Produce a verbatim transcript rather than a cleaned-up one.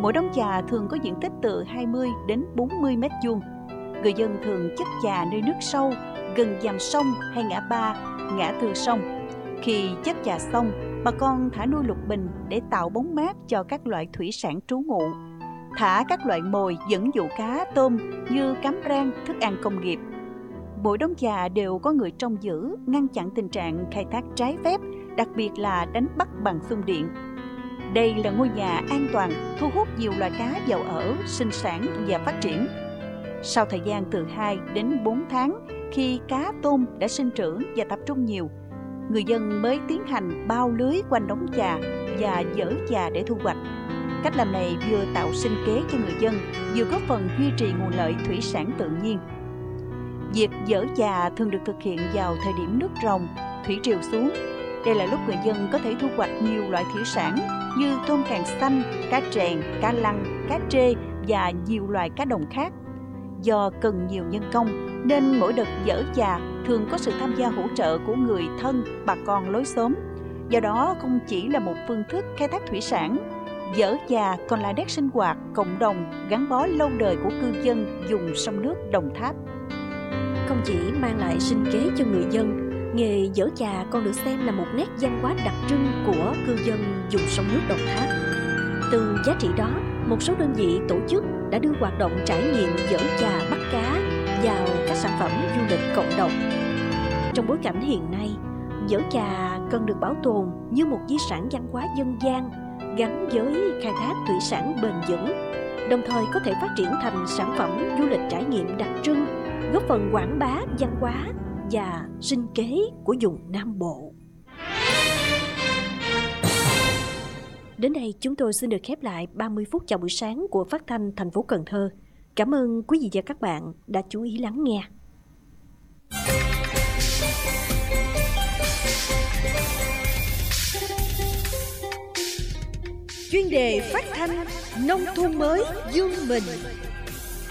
Mỗi đống chà thường có diện tích từ hai mươi đến bốn mươi mét vuông. Người dân thường chất chà nơi nước sâu, gần dằm sông hay ngã ba, ngã tư sông. Khi chất chà xong, bà con thả nuôi lục bình để tạo bóng mát cho các loại thủy sản trú ngụ. Thả các loại mồi dẫn dụ cá, tôm như cám rang, thức ăn công nghiệp. Mỗi đống chà đều có người trông giữ, ngăn chặn tình trạng khai thác trái phép, đặc biệt là đánh bắt bằng xung điện. Đây là ngôi nhà an toàn, thu hút nhiều loài cá vào ở, sinh sản và phát triển. Sau thời gian từ hai đến bốn tháng, khi cá tôm đã sinh trưởng và tập trung nhiều, người dân mới tiến hành bao lưới quanh đống chà và dỡ chà để thu hoạch. Cách làm này vừa tạo sinh kế cho người dân, vừa góp phần duy trì nguồn lợi thủy sản tự nhiên. Việc dỡ chà thường được thực hiện vào thời điểm nước ròng, thủy triều xuống. Đây là lúc người dân có thể thu hoạch nhiều loại thủy sản như tôm càng xanh, cá trèn, cá lăng, cá trê và nhiều loài cá đồng khác. Do cần nhiều nhân công nên mỗi đợt dỡ chà thường có sự tham gia hỗ trợ của người thân, bà con lối xóm. Do đó không chỉ là một phương thức khai thác thủy sản, dỡ chà còn là nét sinh hoạt cộng đồng gắn bó lâu đời của cư dân vùng sông nước Đồng Tháp. Không chỉ mang lại sinh kế cho người dân, nghề dỡ chà còn được xem là một nét văn hóa đặc trưng của cư dân vùng sông nước Đồng Tháp. Từ giá trị đó, một số đơn vị tổ chức đã đưa hoạt động trải nghiệm dỡ chà bắt cá vào các sản phẩm du lịch cộng đồng. Trong bối cảnh hiện nay, dỡ chà cần được bảo tồn như một di sản văn hóa dân gian gắn với khai thác thủy sản bền vững, đồng thời có thể phát triển thành sản phẩm du lịch trải nghiệm đặc trưng, góp phần quảng bá văn hóa và sinh kế của vùng Nam Bộ. Đến đây chúng tôi xin được khép lại ba mươi phút chào buổi sáng của Phát thanh thành phố Cần Thơ. Cảm ơn quý vị và các bạn đã chú ý lắng nghe. Chuyên đề phát thanh nông thôn mới Dương Mình.